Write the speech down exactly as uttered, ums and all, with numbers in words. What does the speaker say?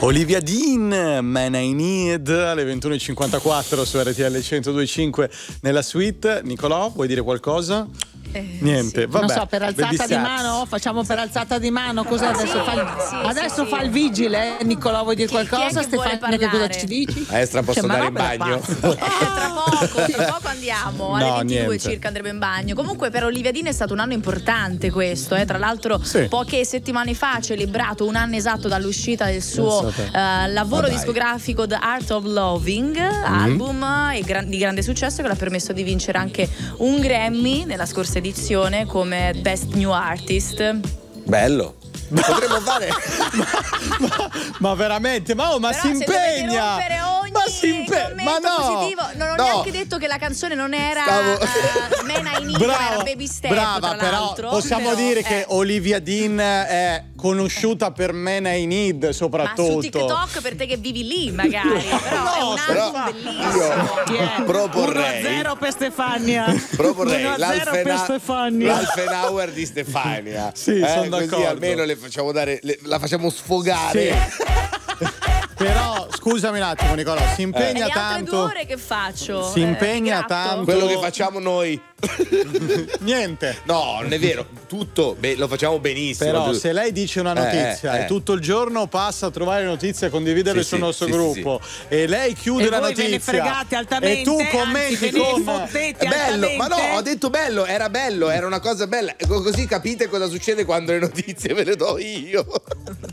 Olivia Dean, Man I Need, alle ventuno e cinquantaquattro su R T L centodue e cinque nella suite. Nicolò, vuoi dire qualcosa? Eh, Niente, sì. vabbè. Non so, per alzata Baby di steps. mano? Facciamo per alzata di mano? Cos'è Ah, adesso? sì, fa il, sì, adesso sì, fa sì. il vigile, eh? Nicolò, vuoi dire Chi- chi è qualcosa? che vuole Stefania, che cosa parlare? ci dici? Maestra, posso Cioè, ma andare in roba da bagno? pazzo. Eh, tra poco, tra poco andiamo, alle No, ventidue niente. circa andremo in bagno. Comunque per Olivia Dean è stato un anno importante questo, eh. Tra l'altro Sì. poche settimane fa ha celebrato un anno esatto dall'uscita del suo Pensate. eh, lavoro Ma dai. discografico The Art of Loving, album eh, gran- di grande successo che le ha permesso di vincere anche un Grammy nella scorsa edizione come Best New Artist. Bello. Potremmo fare. ma, ma veramente, ma, oh, ma Però si se dovete impegna! rompere ogni ma si impegna! commento Ma no! positivo, non ho No. neanche detto che la canzone non era Stavo- uh, Man I Need, ma era Baby Step, brava, tra però l'altro. possiamo Però, dire eh, che Olivia Dean è conosciuta per Man I Need ma soprattutto. su TikTok per te che vivi lì magari, però è un però album bellissimo. Chi è? Proporrei. uno a zero per Stefania. Proporrei uno a zero per l'Alfena- Stefania. l'Alfenauer di Stefania. Sì, Eh, son così d'accordo. almeno le facciamo dare, le- la facciamo Sì. sfogare. Però scusami un attimo Nicolò, si E impegna le altre tanto. due ore che faccio? Si Eh, impegna mi gratto? tanto. Quello che facciamo noi. Niente. No, non è vero. Tutto beh, lo facciamo benissimo. Però Tu- se lei dice una notizia Eh, eh, e tutto il giorno passa a trovare notizie e condividerle Sì, sul sì, nostro sì, gruppo e lei chiude E la voi ve ne notizia fregate altamente, e tu anzi, commenti ve ne con fottete È bello, altamente. ma no, ho detto bello, era bello, era una cosa bella. Co- Così capite cosa succede quando le notizie ve le do io.